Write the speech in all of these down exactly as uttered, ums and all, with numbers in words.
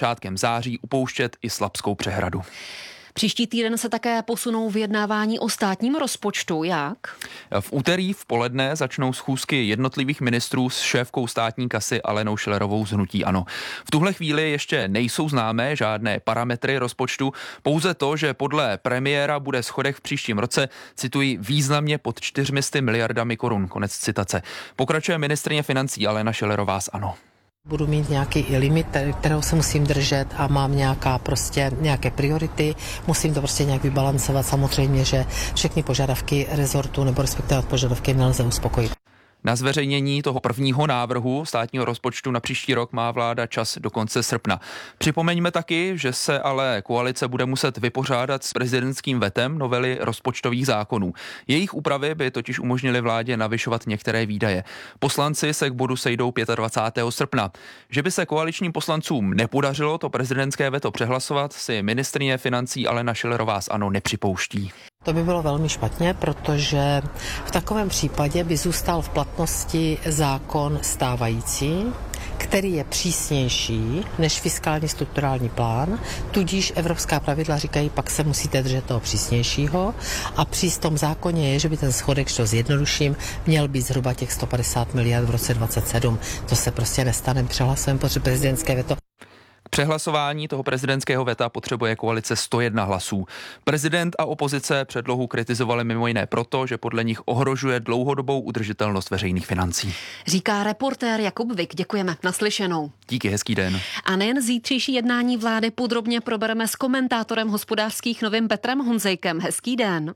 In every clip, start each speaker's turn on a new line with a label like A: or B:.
A: počátkem září upouštět i Slapskou přehradu.
B: Příští týden se také posunou vyjednávání o státním rozpočtu. Jak?
A: V úterý v poledne začnou schůzky jednotlivých ministrů s šéfkou státní kasy Alenou Schillerovou z hnutí ANO. V tuhle chvíli ještě nejsou známé žádné parametry rozpočtu, pouze to, že podle premiéra bude schodek v příštím roce, cituji, významně pod čtyřmi sty miliardami korun. Konec citace. Pokračuje ministryně financí Alena Schillerová z ANO.
C: Budu mít nějaký i limit, kterého se musím držet a mám nějaká prostě nějaké priority. Musím to prostě nějak vybalancovat. Samozřejmě, že všechny požadavky rezortu nebo respektive požadavky nelze uspokojit.
A: Na zveřejnění toho prvního návrhu státního rozpočtu na příští rok má vláda čas do konce srpna. Připomeňme taky, že se ale koalice bude muset vypořádat s prezidentským vetem novely rozpočtových zákonů. Jejich úpravy by totiž umožnily vládě navyšovat některé výdaje. Poslanci se k bodu sejdou dvacátého pátého srpna. Že by se koaličním poslancům nepodařilo to prezidentské veto přehlasovat, si ministryně financí Alena Schillerová z ANO nepřipouští.
C: To by bylo velmi špatně, protože v takovém případě by zůstal v platnosti zákon stávající, který je přísnější než fiskální strukturální plán, tudíž evropská pravidla říkají, pak se musíte držet toho přísnějšího a při tom zákoně je, že by ten schodek, što zjednoduším, měl být zhruba těch sto padesát miliard v roce dvacet sedm. To se prostě nestane, přehlasujeme, protože prezidentské veto.
A: K přehlasování toho prezidentského veta potřebuje koalice sto jedna hlasů. Prezident a opozice předlohu kritizovali mimo jiné proto, že podle nich ohrožuje dlouhodobou udržitelnost veřejných financí.
B: Říká reportér Jakub Vik. Děkujeme. Naslyšenou.
A: Díky, hezký den.
B: A nejen zítřejší jednání vlády podrobně probereme s komentátorem Hospodářských novin Petrem Honzejkem. Hezký den.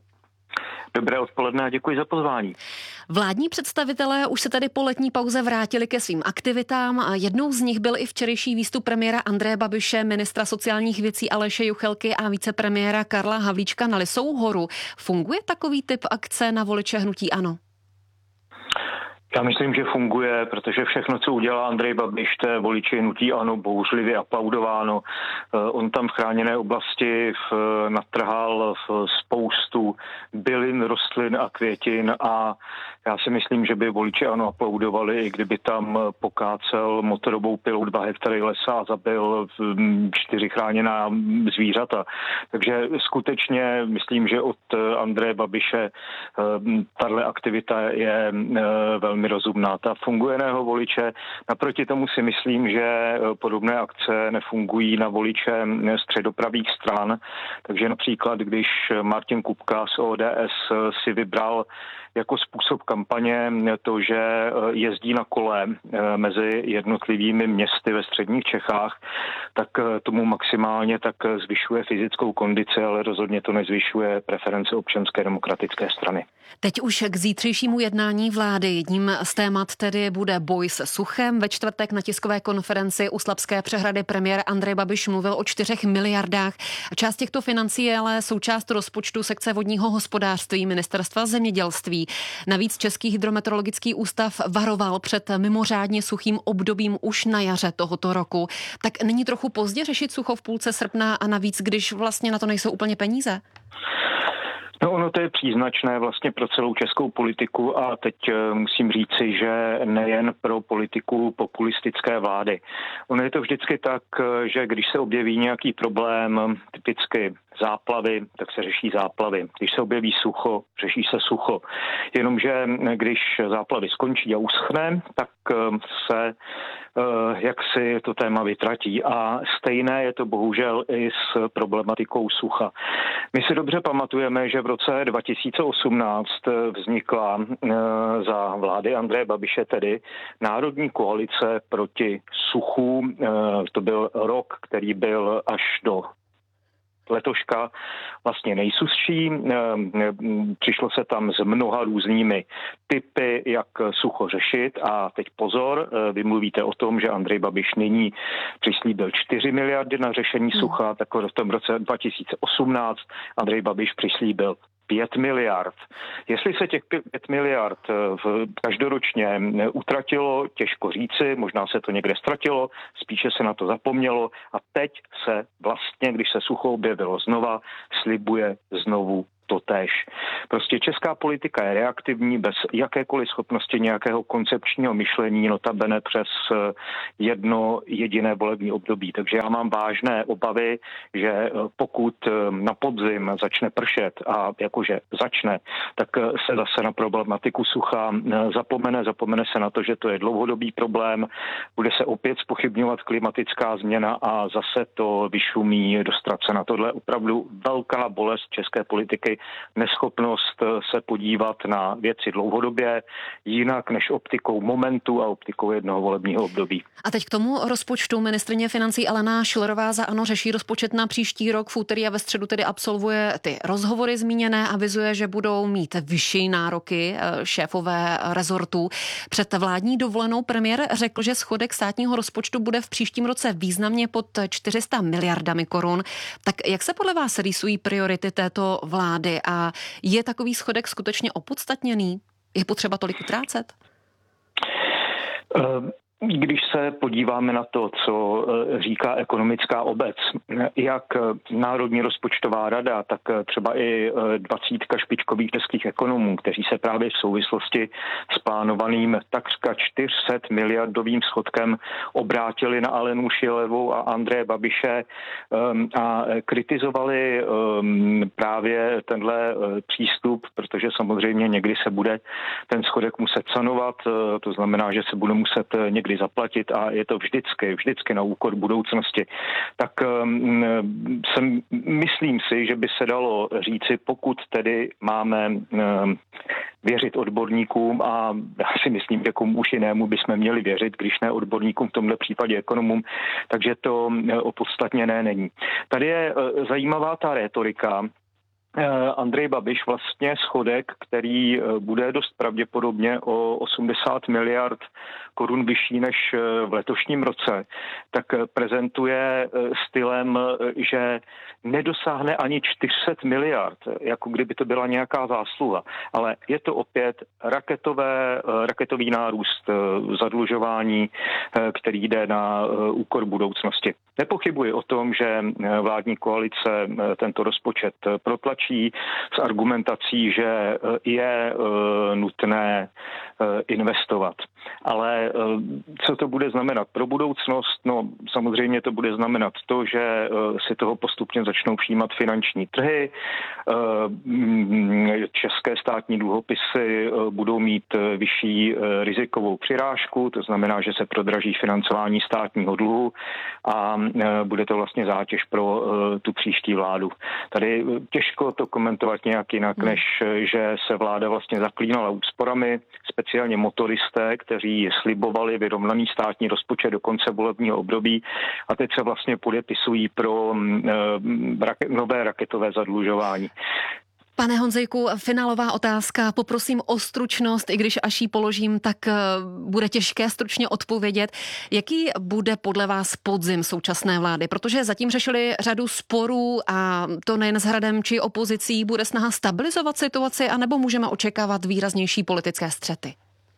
D: Dobré odpoledne a děkuji za pozvání.
B: Vládní představitelé už se tady po letní pauze vrátili ke svým aktivitám a jednou z nich byl i včerejší výstup premiéra Andreje Babiše, ministra sociálních věcí Aleše Juchelky a vicepremiéra Karla Havlíčka na Lisou horu. Funguje takový typ akce na voliče hnutí ANO?
D: Já myslím, že funguje, protože všechno, co udělá Andrej Babiš, té voliči hnutí ANO bouřlivě aplaudováno. On tam v chráněné oblasti natrhal spoustu bylin, rostlin a květin a já si myslím, že by voliči ANO aplaudovali, i kdyby tam pokácel motorovou pilou dva hektary lesa a zabil čtyři chráněná zvířata. Takže skutečně myslím, že od Andreje Babiše tato aktivita je velmi rozumná. Ta funguje na jeho voliče. Naproti tomu si myslím, že podobné akce nefungují na voliče středopravých stran. Takže například, když Martin Kupka z O D S si vybral jako způsob kampaně to, že jezdí na kole mezi jednotlivými městy ve středních Čechách, tak tomu maximálně tak zvyšuje fyzickou kondici, ale rozhodně to nezvyšuje preference Občanské demokratické strany.
B: Teď už k zítřejšímu jednání vlády. Jedním z témat tedy bude boj se suchem. Ve čtvrtek na tiskové konferenci u Slapské přehrady premiér Andrej Babiš mluvil o čtyřech miliardách. Část těchto financí je ale součást rozpočtu sekce vodního hospodářství Ministerstva zemědělství. Navíc Český hydrometeorologický ústav varoval před mimořádně suchým obdobím už na jaře tohoto roku. Tak není trochu pozdě řešit sucho v půlce srpna a navíc, když vlastně na to nejsou úplně peníze?
D: No ono to je příznačné vlastně pro celou českou politiku a teď musím říci, že nejen pro politiku populistické vlády. Ono je to vždycky tak, že když se objeví nějaký problém, typicky záplavy, tak se řeší záplavy. Když se objeví sucho, řeší se sucho. Jenomže když záplavy skončí a uschne, tak se jak si to téma vytratí. A stejné je to bohužel i s problematikou sucha. My si dobře pamatujeme, že v roce dva tisíce osmnáct vznikla za vlády Andreje Babiše tedy Národní koalice proti suchu. To byl rok, který byl až do letoška vlastně nejsuzší. Přišlo se tam s mnoha různými typy, jak sucho řešit a teď pozor, vy mluvíte o tom, že Andrej Babiš nyní přislíbil čtyři miliardy na řešení sucha, tak v tom roce dva tisíce osmnáct Andrej Babiš přislíbil pět miliard. Jestli se těch pět miliard každoročně utratilo, těžko říci, možná se to někde ztratilo, spíše se na to zapomnělo a teď se vlastně, když se sucho objevilo znova, slibuje znovu totéž. Prostě česká politika je reaktivní bez jakékoliv schopnosti nějakého koncepčního myšlení, notabene přes jedno jediné volební období. Takže já mám vážné obavy, že pokud na podzim začne pršet a jakože začne, tak se zase na problematiku sucha zapomene, zapomene se na to, že to je dlouhodobý problém, bude se opět zpochybňovat klimatická změna a zase to vyšumí dostat se na tohle opravdu velká bolest české politiky, neschopnost se podívat na věci dlouhodobě, jinak než optikou momentu a optikou jednoho volebního období.
B: A teď k tomu rozpočtu. Ministryně financí Alena Schillerová za ANO řeší rozpočet na příští rok. V úterý a ve středu tedy absolvuje ty rozhovory zmíněné, avizuje, že budou mít vyšší nároky šéfové rezortů. Před vládní dovolenou premiér řekl, že schodek státního rozpočtu bude v příštím roce významně pod čtyři sta miliardami korun. Tak jak se podle vás rýsují priority této vlády a je takový schodek skutečně opodstatněný? Je potřeba tolik utrácet?
D: Um. Když se podíváme na to, co říká ekonomická obec, jak Národní rozpočtová rada, tak třeba i dvacítka špičkových českých ekonomů, kteří se právě v souvislosti s plánovaným takřka čtyři sta miliardovým schodkem obrátili na Alenu Schillerovou a Andreje Babiše a kritizovali právě tenhle přístup, protože samozřejmě někdy se bude ten schodek muset sanovat, to znamená, že se bude muset někdy zaplatit a je to vždycky, vždycky na úkor budoucnosti. Tak um, jsem, myslím si, že by se dalo říci, pokud tedy máme um, věřit odborníkům a já si myslím, že komu už jinému bychom měli věřit, když ne odborníkům, v tomhle případě ekonomům, takže to opodstatněné není. Tady je uh, zajímavá ta rétorika. Andrej Babiš vlastně schodek, který bude dost pravděpodobně o osmdesát miliard korun vyšší než v letošním roce, tak prezentuje stylem, že nedosáhne ani čtyři sta miliard, jako kdyby to byla nějaká zásluha. Ale je to opět raketové, raketový nárůst zadlužování, který jde na úkor budoucnosti. Nepochybuji o tom, že vládní koalice tento rozpočet protlačí s argumentací, že je nutné investovat. Ale co to bude znamenat pro budoucnost? No samozřejmě to bude znamenat to, že si toho postupně začnou všímat finanční trhy, české státní dluhopisy budou mít vyšší rizikovou přirážku, to znamená, že se prodraží financování státního dluhu a bude to vlastně zátěž pro tu příští vládu. Tady těžko to komentovat nějak jinak, než že se vláda vlastně zaklínala úsporami, speciálně motoristé, kteří slibovali vyrovnaný státní rozpočet do konce volebního období a teď se vlastně podepisují pro nové raketové zadlužování.
B: Pane Honzejku, finálová otázka. Poprosím o stručnost, i když až ji položím, tak bude těžké stručně odpovědět. Jaký bude podle vás podzim současné vlády? Protože zatím řešili řadu sporů a to nejen s Hradem či opozicí. Bude snaha stabilizovat situaci, anebo můžeme očekávat výraznější politické střety?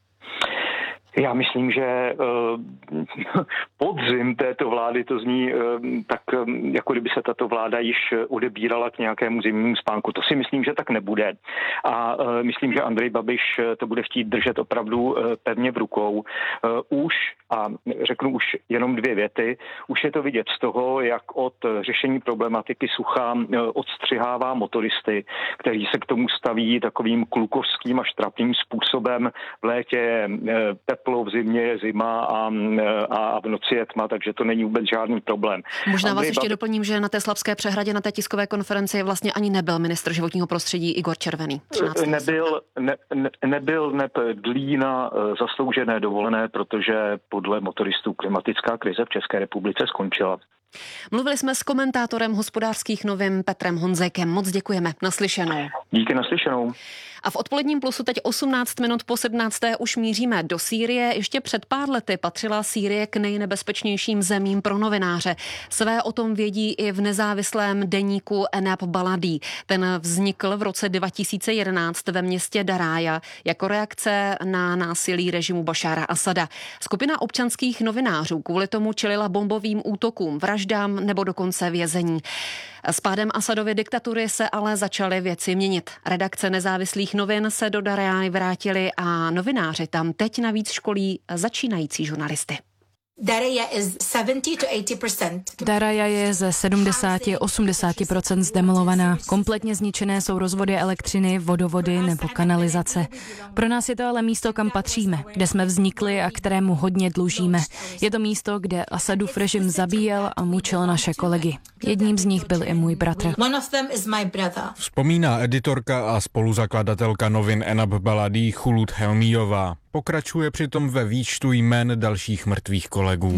D: Já myslím, že uh, podzim této vlády to zní uh, tak, um, jako kdyby se tato vláda již odebírala k nějakému zimnímu spánku. To si myslím, že tak nebude. A uh, myslím, že Andrej Babiš to bude chtít držet opravdu uh, pevně v rukou. Uh, už, a řeknu už jenom dvě věty, už je to vidět z toho, jak od řešení problematiky sucha uh, odstřihává motoristy, kteří se k tomu staví takovým klukovským až trapným způsobem. V létě je uh, teplo, v zimě je zima a, a v noci je tma, takže to není vůbec žádný problém.
B: Možná vás ještě doplním, že na té Slapské přehradě, na té tiskové konferenci vlastně ani nebyl ministr životního prostředí Igor Červený.
D: Nebyl, ne, ne, nebyl neb dlí na zasloužené dovolené, protože podle motoristů klimatická krize v České republice skončila.
B: Mluvili jsme s komentátorem Hospodářských novin Petrem Honzejkem. Moc děkujeme. Naslyšenou.
D: Díky, naslyšenou.
B: A v odpoledním plusu teď osmnáct minut po sedmnácté už míříme do Sýrie. Ještě před pár lety patřila Sýrie k nejnebezpečnějším zemím pro novináře. Své o tom vědí i v nezávislém deníku Enab Baladi. Ten vznikl v roce dva tisíce jedenáct ve městě Darája jako reakce na násilí režimu Bašára Asada. Skupina občanských novinářů kvůli tomu čelila bombovým útokům, vraždám vraždám nebo dokonce vězení. S pádem Asadovy diktatury se ale začaly věci měnit. Redakce nezávislých novin se do Darajány vrátily a novináři tam teď navíc školí začínající žurnalisty.
E: Daraja je ze sedmdesát až osmdesát procent zdemolovaná. Kompletně zničené jsou rozvody elektřiny, vodovody nebo kanalizace. Pro nás je to ale místo, kam patříme, kde jsme vznikli a kterému hodně dlužíme. Je to místo, kde Asadův režim zabíjel a mučil naše kolegy. Jedním z nich byl i můj bratr.
F: Vzpomíná editorka a spoluzakladatelka novin Enab Baladi Chulut Helmíjová. Pokračuje přitom ve výčtu jmen dalších mrtvých kolegů.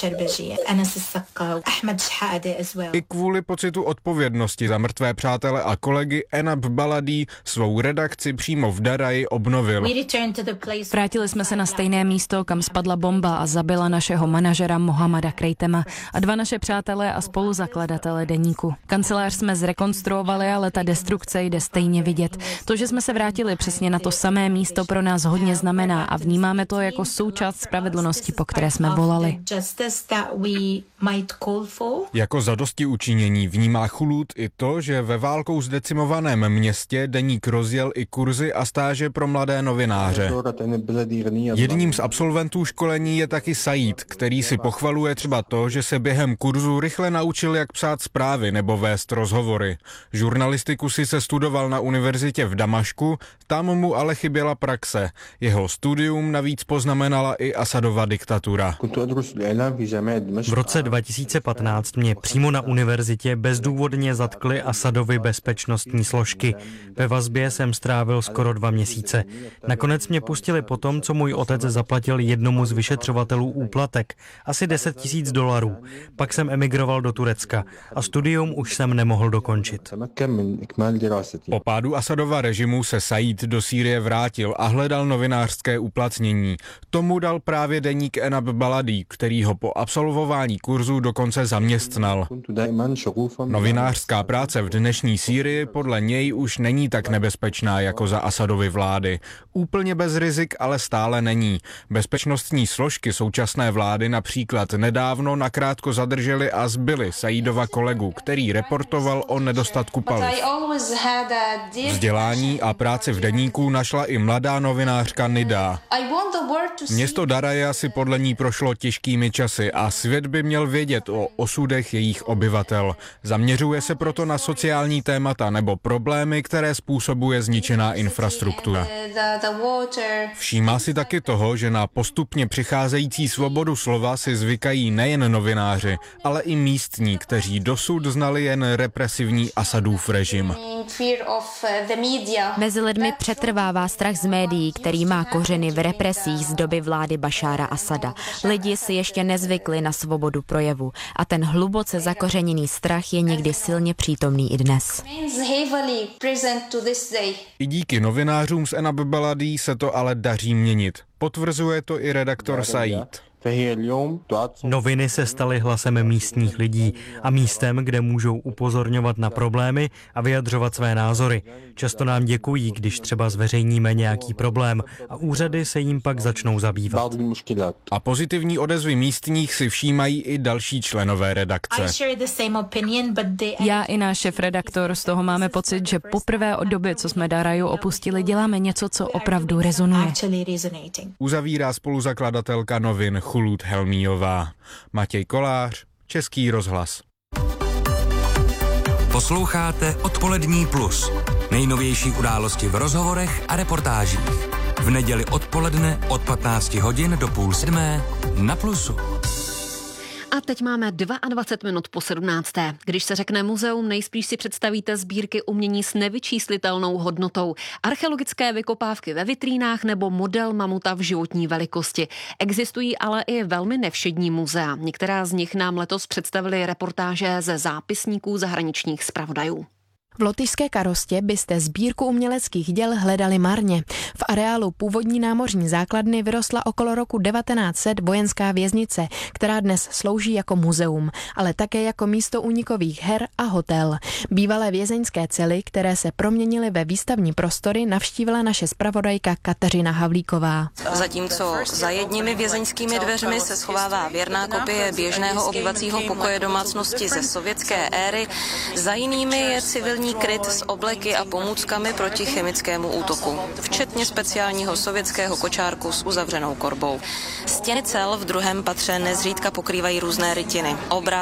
F: I kvůli pocitu odpovědnosti za mrtvé přátele a kolegy Enab Baladi svou redakci přímo v Daraji obnovil.
E: Vrátili jsme se na stejné místo, kam spadla bomba a zabila našeho manažera Mohamada Krejtema a dva naše přátelé a spoluzakladatele deníku. Kancelář jsme zrekonstruovali, ale ta destrukce jde stejně vidět. To, že jsme se vrátili přesně na to samé místo, pro nás hodně znamená a vnímáme to jako součást spravedlnosti, po které jsme volali.
F: Jako zadostiučinění vnímá Chulut i to, že ve válkou zdecimovaném městě deník rozjel i kurzy a stáže pro mladé novináře. Jedním z absolventů školení je taky Said, který si pochvaluje třeba to, že se během kurzu rychle naučil, jak psát zprávy nebo vést rozhovory. Žurnalistiku si se studoval na univerzitě v Damašku, tam mu ale chyběla praxe. Jeho studium navíc poznamenala i Asadova diktatura.
G: V roce dva tisíce patnáct mě přímo na univerzitě bezdůvodně zatkly Asadovy bezpečnostní složky. Ve vazbě jsem strávil skoro dva měsíce. Nakonec mě pustili po tom, co můj otec zaplatil jednomu z vyšetřovatelů úplatek, asi deset tisíc dolarů. Pak jsem emigroval do Turecka a studium už jsem nemohl dokončit.
F: Po pádu Asadova režimu se Said do Sýrie vrátil a hledal novinářské uplatnění. Tomu dal právě deník Enab Baladi, který ho po absolvování kurzu dokonce zaměstnal. Novinářská práce v dnešní Sýrii podle něj už není tak nebezpečná jako za Asadovy vlády. Úplně bez rizik ale stále není. Bezpečnostní složky současné vlády například nedávno nakrátko zadrželi a zbyli Saidova kolegu, který reportoval o nedostatku paliv. Vzdělání a práci v deníku našla i mladá novinářka Nida. Město Daraja si podle ní prošlo těžkými časy a svět by měl vědět o osudech jejich obyvatel. Zaměřuje se proto na sociální témata nebo problémy, které způsobuje zničená infrastruktura. Všímá si taky toho, že na postupně přicházející svobodu slova si zvykají nejen novináři, ale i místní, kteří dosud znali jen represivní Asadův režim.
H: Mezi lidmi přetrvává strach z médií, který má kořeny v represích z doby vlády Bašára Asada. Lidi si ještě nezvykli na svobodu projevu a ten hluboce zakořeněný strach je někdy silně přítomný i dnes.
F: I díky novinářům z Enab Baladi se to ale daří měnit. Potvrzuje to i redaktor Said.
G: Noviny se staly hlasem místních lidí a místem, kde můžou upozorňovat na problémy a vyjadřovat své názory. Často nám děkují, když třeba zveřejníme nějaký problém a úřady se jim pak začnou zabývat.
F: A pozitivní odezvy místních si všímají i další členové redakce.
E: Já i náš šéfredaktor z toho máme pocit, že poprvé od doby, co jsme Daraju opustili, děláme něco, co opravdu rezonuje.
F: Uzavírá spoluzakladatelka novin Chulut Helmíjová. Matěj Kolář, Český rozhlas.
I: Posloucháte Odpolední plus. Nejnovější události v rozhovorech a reportážích. V neděli odpoledne od patnácti hodin do půl sedmé na Plusu.
B: A teď máme dvacet dva minut po sedmnácté. Když se řekne muzeum, nejspíš si představíte sbírky umění s nevyčíslitelnou hodnotou. Archeologické vykopávky ve vitrínách nebo model mamuta v životní velikosti. Existují ale i velmi nevšední muzea. Některá z nich nám letos představili reportáže ze zápisníků zahraničních zpravodajů.
J: V lotyšské Karostě byste sbírku uměleckých děl hledali marně. V areálu původní námořní základny vyrostla okolo roku devatenáct set vojenská věznice, která dnes slouží jako muzeum, ale také jako místo únikových her a hotel. Bývalé vězeňské cely, které se proměnily ve výstavní prostory, navštívila naše zpravodajka Kateřina Havlíková.
K: Zatímco za jedními vězeňskými dveřmi se schovává věrná kopie běžného obývacího pokoje domácnosti ze sovětské éry, za jinými je civilní kryt s obleky a pomůckami proti chemickému útoku, včetně speciálního sovětského kočárku s uzavřenou korbou. Stěny cel v druhém patře nezřídka pokrývají různé rytiny,